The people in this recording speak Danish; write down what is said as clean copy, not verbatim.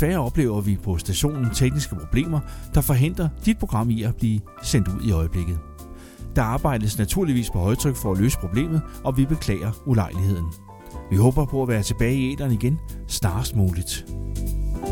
Desværre oplever vi på stationen tekniske problemer, der forhindrer dit program i at blive sendt ud i øjeblikket. Der arbejdes naturligvis på højtryk for at løse problemet, og vi beklager ulejligheden. Vi håber på at være tilbage i æteren igen snarest muligt.